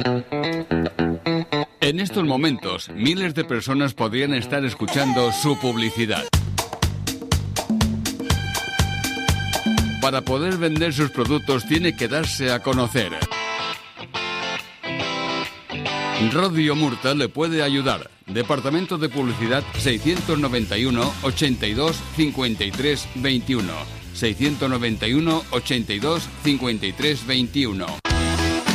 En estos momentos, miles de personas podrían estar escuchando su publicidad. Para poder vender sus productos tiene que darse a conocer. Rodio Murta le puede ayudar. Departamento de Publicidad 691 82 53 21. 691 82 53 21.